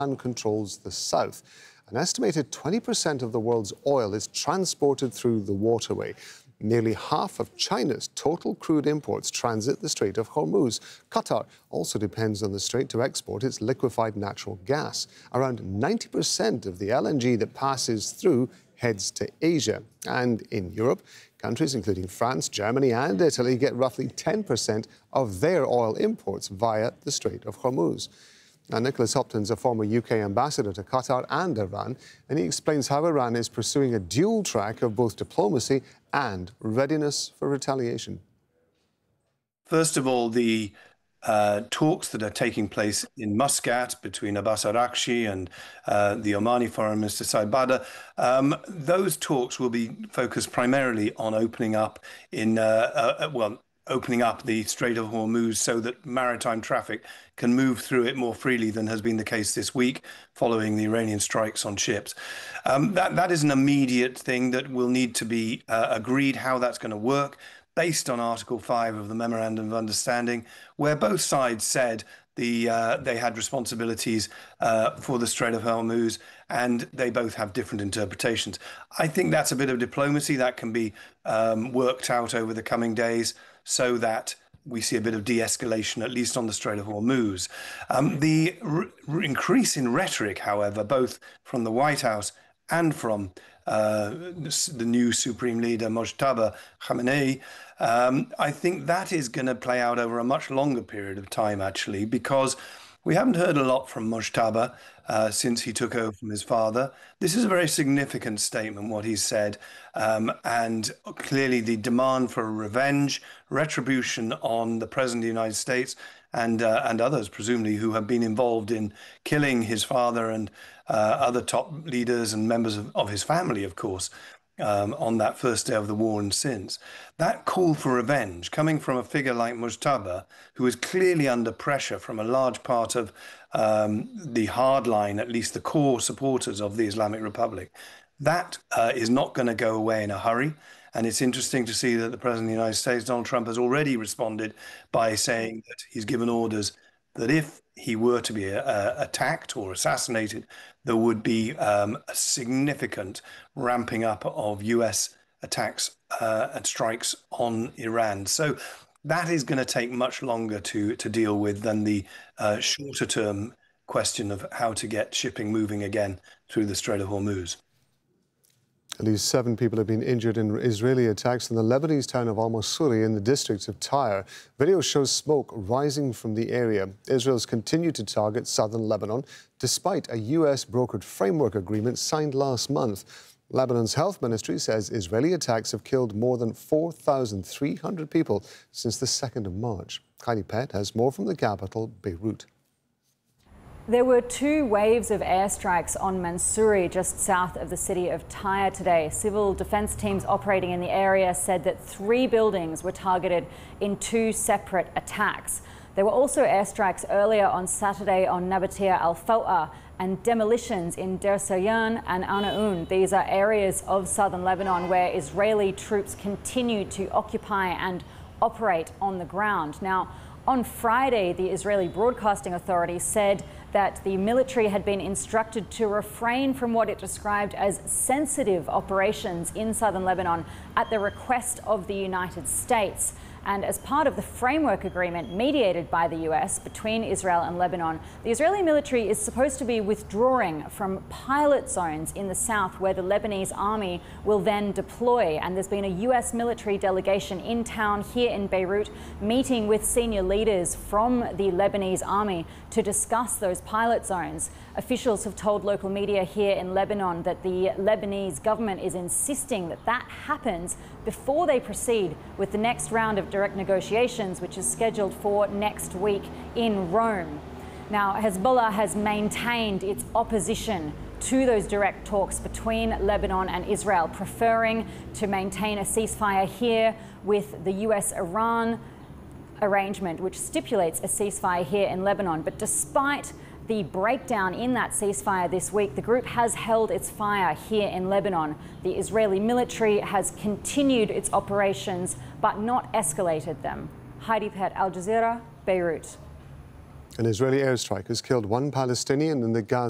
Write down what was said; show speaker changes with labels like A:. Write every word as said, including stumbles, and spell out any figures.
A: Iran controls the south. An estimated twenty percent of the world's oil is transported through the waterway. Nearly half of China's total crude imports transit the Strait of Hormuz. Qatar also depends on the strait to export its liquefied natural gas. Around ninety percent of the L N G that passes through heads to Asia. And in Europe, countries including France, Germany and Italy get roughly ten percent of their oil imports via the Strait of Hormuz. Now, Nicholas Hopton's a former U K ambassador to Qatar and Iran, and he explains how Iran is pursuing a dual track of both diplomacy and readiness for retaliation.
B: First of all, the uh, talks that are taking place in Muscat between Abbas Araghchi and uh, the Omani Foreign Minister Said Badr, um, those talks will be focused primarily on opening up in, uh, uh, well, opening up the Strait of Hormuz so that maritime traffic can move through it more freely than has been the case this week following the Iranian strikes on ships. Um, that, that is an immediate thing that will need to be uh, agreed how that's going to work based on Article five of the Memorandum of Understanding, where both sides said the uh, they had responsibilities uh, for the Strait of Hormuz, and they both have different interpretations. I think that's a bit of diplomacy that can be um, worked out over the coming days, so that we see a bit of de-escalation, at least on the Strait of Hormuz. Um, the r- increase in rhetoric, however, both from the White House and from uh, the new Supreme Leader, Mojtaba Khamenei, um, I think that is going to play out over a much longer period of time, actually, because we haven't heard a lot from Mojtaba uh, since he took over from his father. This is a very significant statement, what he said, um, and clearly the demand for revenge, retribution on the President of the United States and uh, and others, presumably, who have been involved in killing his father and uh, other top leaders and members of, of his family, of course, Um, on that first day of the war and since. That call for revenge coming from a figure like Mojtaba, who is clearly under pressure from a large part of um, the hardline, at least the core supporters of the Islamic Republic, that uh, is not going to go away in a hurry. And it's interesting to see that the President of the United States, Donald Trump, has already responded by saying that he's given orders that if he were to be uh, attacked or assassinated, there would be um, a significant ramping up of U S attacks uh, and strikes on Iran. So that is going to take much longer to, to deal with than the uh, shorter term question of how to get shipping moving again through the Strait of Hormuz.
A: At least seven people have been injured in Israeli attacks in the Lebanese town of Al-Masuri in the district of Tyre. Video shows smoke rising from the area. Israel's continued to target southern Lebanon, despite a U S-brokered framework agreement signed last month. Lebanon's health ministry says Israeli attacks have killed more than four thousand three hundred people since the second of March. Heidi Pett has more from the capital, Beirut.
C: There were two waves of airstrikes on Mansouri, just south of the city of Tyre today. Civil defence teams operating in the area said that three buildings were targeted in two separate attacks. There were also airstrikes earlier on Saturday on Nabatea al-Faw'a and demolitions in Deir Sayyan and Anaun. These are areas of southern Lebanon where Israeli troops continue to occupy and operate on the ground. Now, on Friday, the Israeli Broadcasting Authority said that the military had been instructed to refrain from what it described as sensitive operations in southern Lebanon at the request of the United States. And as part of the framework agreement mediated by the U S between Israel and Lebanon, the Israeli military is supposed to be withdrawing from pilot zones in the south where the Lebanese army will then deploy. And there's been a U S military delegation in town here in Beirut meeting with senior leaders from the Lebanese army to discuss those pilot zones. Officials have told local media here in Lebanon that the Lebanese government is insisting that that happens before they proceed with the next round of direct negotiations, which is scheduled for next week in Rome. Now, Hezbollah has maintained its opposition to those direct talks between Lebanon and Israel, preferring to maintain a ceasefire here with the U S Iran arrangement, which stipulates a ceasefire here in Lebanon. But despite the breakdown in that ceasefire this week, the group has held its fire here in Lebanon. The Israeli military has continued its operations, but not escalated them. Heidi Pett, Al Jazeera, Beirut.
A: An Israeli airstrike has killed one Palestinian in the Gaza